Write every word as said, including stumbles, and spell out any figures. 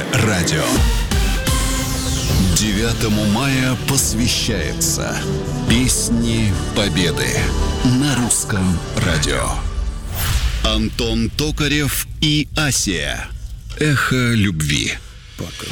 радио. девятому мая посвящается Песни Победы на русском радио. Антон Токарев и Асия. Эхо любви.